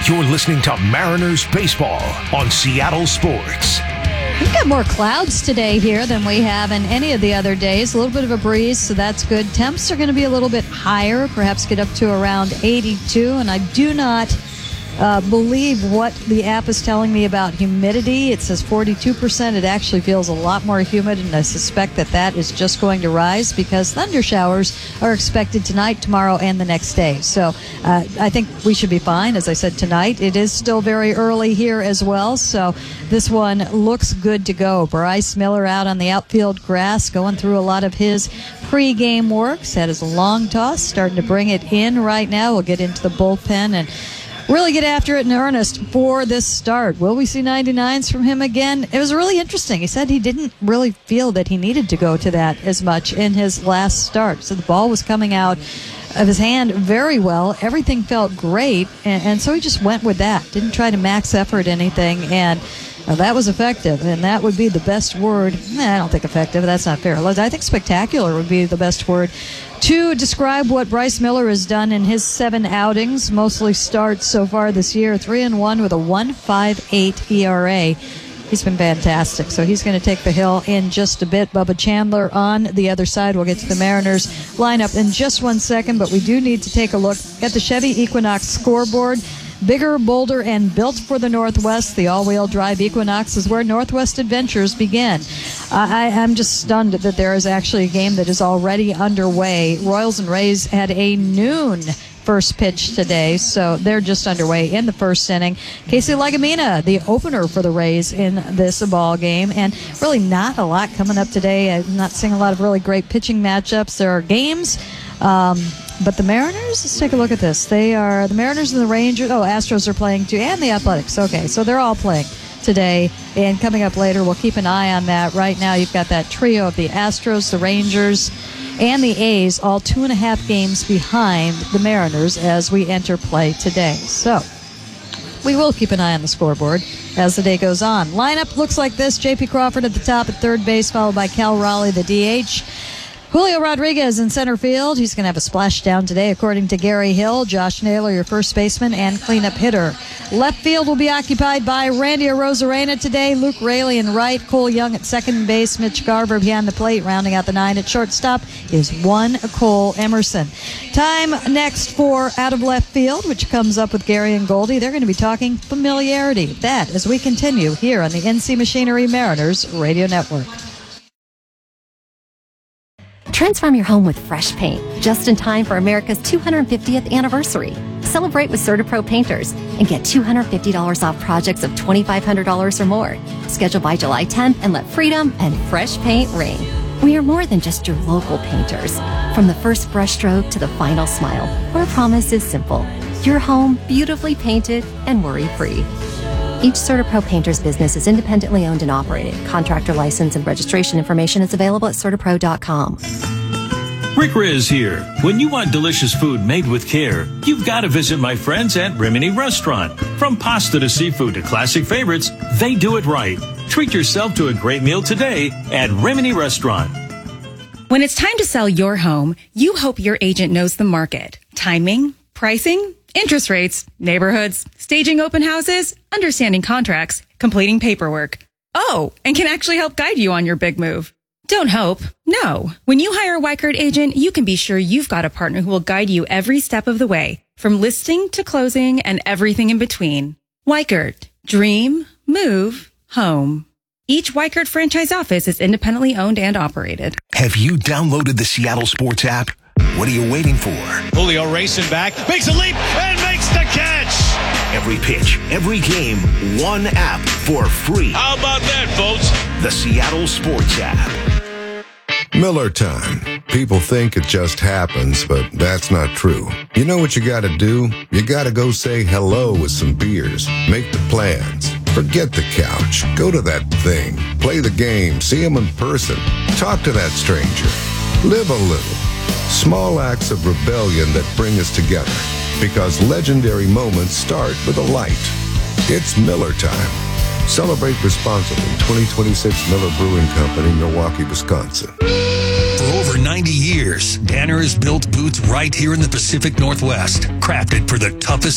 You're listening to Mariners Baseball on Seattle Sports. We've got more clouds today here than we have in any of the other days. A little bit of a breeze, so that's good. Temps are going to be a little bit higher, perhaps get up to around 82. And I do not believe what the app is telling me about humidity. It says 42%. It actually feels a lot more humid, and I suspect that is just going to rise because thunder showers are expected tonight, tomorrow, and the next day. So I think we should be fine. As I said, tonight it is still very early here as well, so this one looks good to go. Bryce Miller out on the outfield grass, going through a lot of his pregame works. Had his long toss, starting to bring it in right now. We'll get into the bullpen and really get after it in earnest for this start. Will we see 99s from him again? It was really interesting. He said he didn't really feel that he needed to go to that as much in his last start. So the ball was coming out of his hand very well. Everything felt great, and so he just went with that. Didn't try to max effort anything, and that was effective, and that would be the best word. I don't think effective. That's not fair. I think spectacular would be the best word to describe what Bryce Miller has done in his 7 outings, mostly starts so far this year. 3-1 with a 1.58 ERA. He's been fantastic. So he's going to take the hill in just a bit. Bubba Chandler on the other side. We'll get to the Mariners lineup in just 1 second, but we do need to take a look at the Chevy Equinox scoreboard. Bigger, bolder, and built for the Northwest, the all-wheel drive Equinox is where Northwest adventures begin. I'm just stunned that there is actually a game that is already underway. Royals and Rays had a noon first pitch today, so they're just underway in the first inning. Casey Legumina, the opener for the Rays in this ball game, and really not a lot coming up today. I'm not seeing a lot of really great pitching matchups. There are games. But the Mariners, let's take a look at this. The Mariners and the Rangers. Oh, Astros are playing too, and the Athletics. Okay, so they're all playing today. And coming up later, we'll keep an eye on that. Right now, you've got that trio of the Astros, the Rangers, and the A's, all 2.5 games behind the Mariners as we enter play today. So we will keep an eye on the scoreboard as the day goes on. Lineup looks like this. J.P. Crawford at the top at third base, followed by Cal Raleigh, the DH. Julio Rodriguez in center field. He's going to have a splashdown today, according to Gary Hill. Josh Naylor, your first baseman and cleanup hitter. Left field will be occupied by Randy Arozarena today. Luke Raley in right. Cole Young at second base. Mitch Garver behind the plate. Rounding out the 9 at shortstop is one Cole Emerson. Time next for Out of Left Field, which comes up with Gary and Goldie. They're going to be talking familiarity. That as we continue here on the NC Machinery Mariners Radio Network. Transform your home with fresh paint, just in time for America's 250th anniversary. Celebrate with CertaPro Painters and get $250 off projects of $2,500 or more. Schedule by July 10th and let freedom and fresh paint ring. We are more than just your local painters. From the first brushstroke to the final smile, our promise is simple. Your home beautifully painted and worry-free. Each CertaPro Painters business is independently owned and operated. Contractor license and registration information is available at CertaPro.com. Rick Riz here. When you want delicious food made with care, you've got to visit my friends at Rimini Restaurant. From pasta to seafood to classic favorites, they do it right. Treat yourself to a great meal today at Rimini Restaurant. When it's time to sell your home, you hope your agent knows the market, timing, pricing, interest rates, neighborhoods, staging open houses, understanding contracts, completing paperwork. Oh, and can actually help guide you on your big move. Don't hope. No. When you hire a Weichert agent, you can be sure you've got a partner who will guide you every step of the way, from listing to closing and everything in between. Weichert. Dream. Move. Home. Each Weichert franchise office is independently owned and operated. Have you downloaded the Seattle Sports app? What are you waiting for? Julio racing back, makes a leap, and makes the catch. Every pitch, every game, one app for free. How about that, folks? The Seattle Sports app. Miller time. People think it just happens, but that's not true. You know what you gotta do? You gotta go say hello with some beers. Make the plans. Forget the couch. Go to that thing. Play the game. See them in person. Talk to that stranger. Live a little. Small acts of rebellion that bring us together. Because legendary moments start with a light. It's Miller time. Celebrate responsibly. 2026 Miller Brewing Company, Milwaukee, Wisconsin. For over 90 years, Danner has built boots right here in the Pacific Northwest, crafted for the toughest